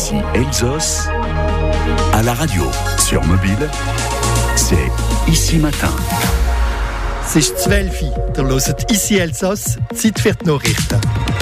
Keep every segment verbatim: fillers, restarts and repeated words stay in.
Ici Elsos, à la radio, sur mobile, c'est Ici Matin. Es ist zwölf Uhr. Ihr hört «Ici Elsass», Zeit für die Nachrichten.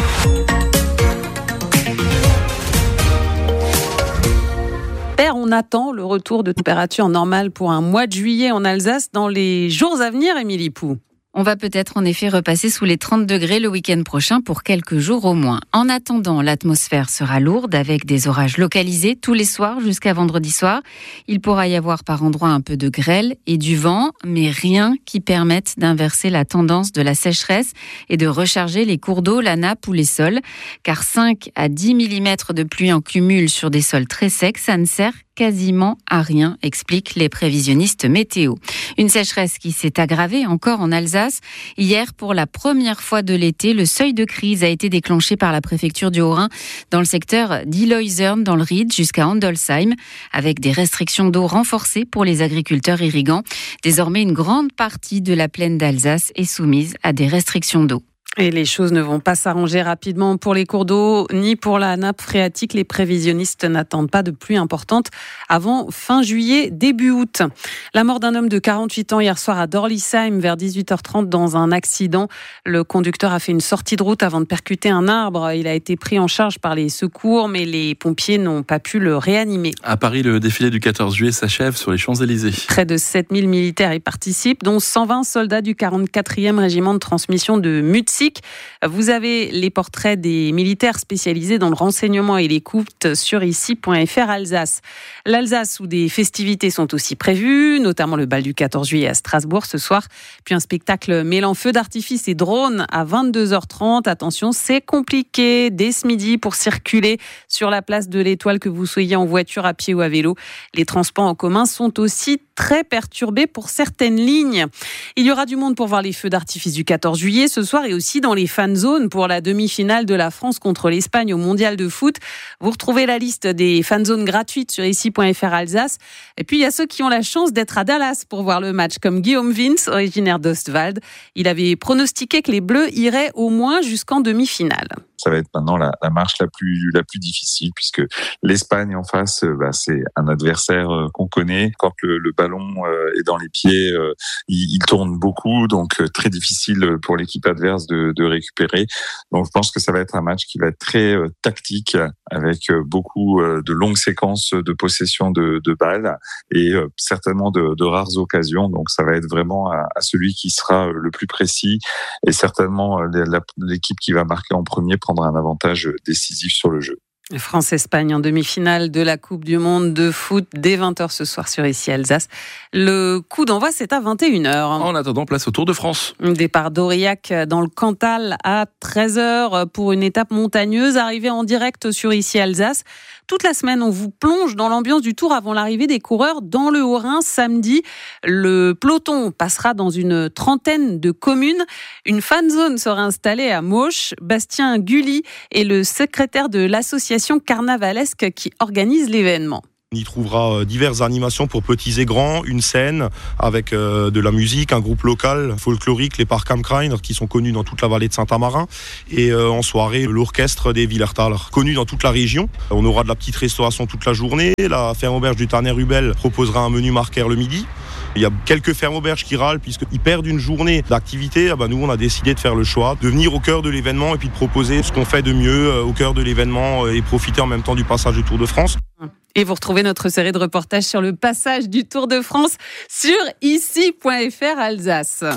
On attend le retour de température normale pour un mois de juillet en Alsace dans les jours à venir, Émilie Pou. On va peut-être en effet repasser sous les trente degrés le week-end prochain pour quelques jours au moins. En attendant, l'atmosphère sera lourde avec des orages localisés tous les soirs jusqu'à vendredi soir. Il pourra y avoir par endroits un peu de grêle et du vent, mais rien qui permette d'inverser la tendance de la sécheresse et de recharger les cours d'eau, la nappe ou les sols. Car cinq à dix millimètres de pluie en cumul sur des sols très secs, ça ne sert quasiment à rien, expliquent les prévisionnistes météo. Une sécheresse qui s'est aggravée encore en Alsace. Hier, pour la première fois de l'été, le seuil de crise a été déclenché par la préfecture du Haut-Rhin dans le secteur d'Illoisern dans le Ried jusqu'à Andolsheim, avec des restrictions d'eau renforcées pour les agriculteurs irrigants. Désormais, une grande partie de la plaine d'Alsace est soumise à des restrictions d'eau. Et les choses ne vont pas s'arranger rapidement pour les cours d'eau ni pour la nappe phréatique. Les prévisionnistes n'attendent pas de pluie importante avant fin juillet, début août. La mort d'un homme de quarante-huit ans hier soir à Dorlisheim vers dix-huit heures trente dans un accident. Le conducteur a fait une sortie de route avant de percuter un arbre. Il a été pris en charge par les secours, mais les pompiers n'ont pas pu le réanimer. À Paris, le défilé du quatorze juillet s'achève sur les Champs-Élysées. Près de sept mille militaires y participent, dont cent vingt soldats du quarante-quatrième régiment de transmission de Mutzig. Vous avez les portraits des militaires spécialisés dans le renseignement et l'écoute sur ici point f r Alsace. L'Alsace où des festivités sont aussi prévues, notamment le bal du quatorze juillet à Strasbourg ce soir, puis un spectacle mêlant feux d'artifice et drones à vingt-deux heures trente. Attention, c'est compliqué dès ce midi pour circuler sur la place de l'Étoile, que vous soyez en voiture, à pied ou à vélo. Les transports en commun sont aussi très perturbés pour certaines lignes. Il y aura du monde pour voir les feux d'artifice du quatorze juillet ce soir et aussi dans les fan zones pour la demi-finale de la France contre l'Espagne au mondial de foot. Vous retrouvez la liste des fan zones gratuites sur ici point f r Alsace. Et puis il y a ceux qui ont la chance d'être à Dallas pour voir le match, comme Guillaume Vince, originaire d'Ostwald. Il avait pronostiqué que les Bleus iraient au moins jusqu'en demi-finale. Ça va être maintenant la, la marche la plus la plus difficile, puisque l'Espagne en face, bah, c'est un adversaire euh, qu'on connaît. Quand le, le ballon euh, est dans les pieds, euh, il, il tourne beaucoup, donc euh, très difficile pour l'équipe adverse de, de récupérer. Donc je pense que ça va être un match qui va être très euh, tactique, avec euh, beaucoup euh, de longues séquences de possession de, de balles et euh, certainement de, de rares occasions. Donc ça va être vraiment à, à celui qui sera le plus précis, et certainement euh, la, l'équipe qui va marquer en premier prendre un avantage décisif sur le jeu. France-Espagne en demi-finale de la Coupe du Monde de foot dès vingt heures ce soir sur ici Alsace. Le coup d'envoi, c'est à vingt et une heures. En attendant, place au Tour de France. Départ d'Aurillac dans le Cantal à treize heures pour une étape montagneuse. Arrivée en direct sur ici Alsace. Toute la semaine, on vous plonge dans l'ambiance du Tour avant l'arrivée des coureurs dans le Haut-Rhin. Samedi, le peloton passera dans une trentaine de communes. Une fan zone sera installée à Mauch. Bastien Gulli est le secrétaire de l'association carnavalesque qui organise l'événement. On y trouvera diverses animations pour petits et grands, une scène avec euh, de la musique, un groupe local folklorique, les Park am Krein, qui sont connus dans toute la vallée de Saint-Amarin, et euh, en soirée, l'orchestre des Willertaler, connu dans toute la région. On aura de la petite restauration toute la journée. La ferme auberge du Tanner-Rubel proposera un menu marquaire le midi. Il y a quelques fermes auberges qui râlent puisqu'ils perdent une journée d'activité. Ah ben nous, on a décidé de faire le choix, de venir au cœur de l'événement et puis de proposer ce qu'on fait de mieux au cœur de l'événement et profiter en même temps du passage du Tour de France. Et vous retrouvez notre série de reportages sur le passage du Tour de France sur ici point f r Alsace.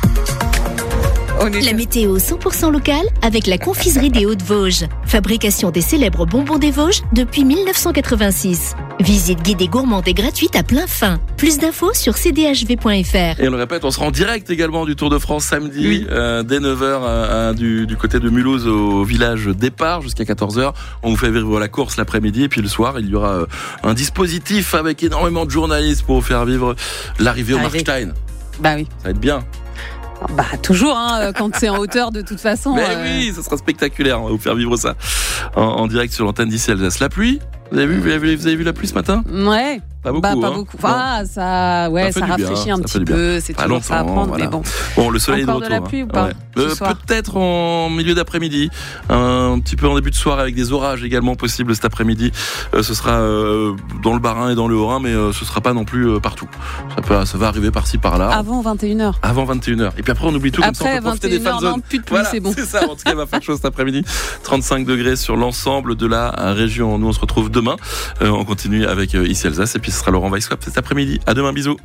La météo cent pour cent locale avec la confiserie des Hauts-de-Vosges. Fabrication des célèbres bonbons des Vosges depuis mille neuf cent quatre-vingt-six. Visite guidée gourmande et gratuite à plein fin. Plus d'infos sur c d h v point f r. Et on le répète, on sera en direct également du Tour de France samedi, oui. euh, dès neuf heures euh, du, du côté de Mulhouse au village départ jusqu'à quatorze heures. On vous fait vivre la course l'après-midi et puis le soir, il y aura euh, un dispositif avec énormément de journalistes pour vous faire vivre l'arrivée au Markstein. Bah oui. Ça va être bien. Bah toujours, hein, quand c'est en hauteur de toute façon. Mais euh... oui, ça sera spectaculaire. On va vous faire vivre ça en, en direct sur l'antenne d'ici Alsace. La pluie, vous avez vu, vous avez vu, vous avez vu la pluie ce matin ? Ouais. Pas beaucoup. Bah, pas hein. beaucoup. Enfin, ça, ouais, ça, ça rafraîchit bien, un ça petit fait du bien. peu. C'est Pas toujours ça à longtemps, prendre, voilà. mais bon. Bon, le soleil Encore est de de retour. la pluie hein. ou pas Ouais. ce Euh, soir Peut-être en milieu d'après-midi, un petit peu en début de soirée avec des orages également possibles cet après-midi. Euh, ce sera euh, dans le Bas-Rhin et dans le Haut-Rhin, mais euh, ce sera pas non plus euh, partout. Ça, peut, ça va arriver par-ci par-là. Avant vingt et une heures. Avant vingt et une heures. Et puis après, on oublie tout comme Après, ça, on peut profiter des fan zones. non, plus de pluie, Voilà, c'est bon. c'est ça. En tout cas, il va faire chaud cet après-midi. trente-cinq degrés sur l'ensemble de la région. Nous, on se retrouve demain. Euh, on continue avec euh, ici Alsace et puis ce sera Laurent Weisswap cet après-midi. À demain, bisous.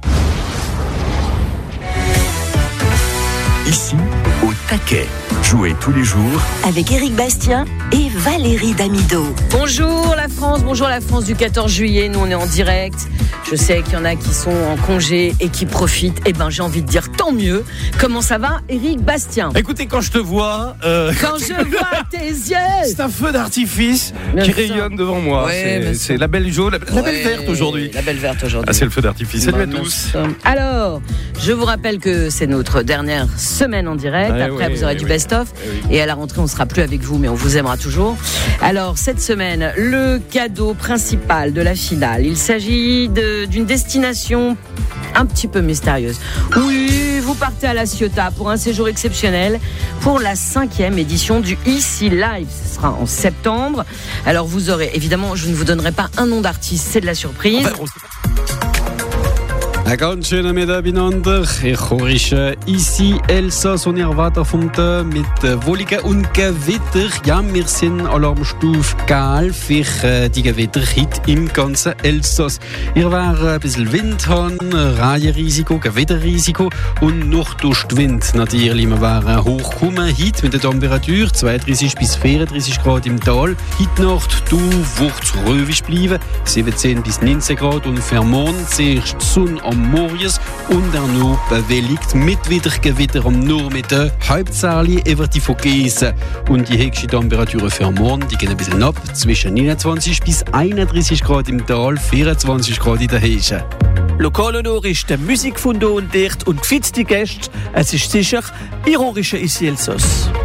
Ici, au taquet. Jouez tous les jours avec Éric Bastien et Valérie Damido. Bonjour la France, bonjour la France du quatorze juillet, nous on est en direct. Je sais qu'il y en a qui sont en congé et qui profitent. Eh ben j'ai envie de dire tant mieux. Comment ça va, Éric Bastien? Écoutez, quand je te vois... Euh... Quand je vois tes yeux, c'est un feu d'artifice bien qui sûr. rayonne devant moi. Ouais, c'est, c'est la belle jaune, la, la belle Ouais, verte aujourd'hui. La belle verte aujourd'hui. Ah, c'est le feu d'artifice. Salut à Bah, tous. Alors, je vous rappelle que c'est notre dernière semaine en direct. Ouais, Après, ouais, vous aurez ouais, du ouais. best-of. Ouais, oui. Et à la rentrée, on ne sera plus avec vous, mais on vous aimera toujours. Alors, cette semaine, le cadeau principal de la finale. Il s'agit de, d'une destination un petit peu mystérieuse. Oui, vous partez à La Ciotat pour un séjour exceptionnel pour la cinquième édition du Easy Live. Ce sera en septembre. Alors, vous aurez, évidemment, je ne vous donnerai pas un nom d'artiste, c'est de la surprise. Enfin, on sait pas. Ein ganz schöner Mittag miteinander. Ich höre ici Elsass und ihr weiter vom Tag mit Wolligen und Gewitter. Ja, wir sind Alarmstufe Gelb für die Gewitter heute im ganzen Elsass. Ihr werdet ein bisschen Wind haben, Regenrisiko, Gewitterrisiko und Nordostwind natürlich. Wir werden hochkommen heute mit der Temperatur zweiunddreißig bis vierunddreißig Grad im Tal. Heute Nacht du wird ruhig bleiben, siebzehn bis neunzehn Grad und für morgen zuerst die Sonne am Morgens und dann noch bewölkt mit wieder Gewitter am Nachmittag, hauptsächlich über die Vogesen. Und die höchste Temperatur für morgen, die gehen ein bisschen ab, zwischen neunundzwanzig bis einunddreißig Grad im Tal, vierundzwanzig Grad in der Hege. Lokalhonor ist der Musikfundo und Dicht und gefitzte Gäste. Es ist sicher ironische Ici Elsass.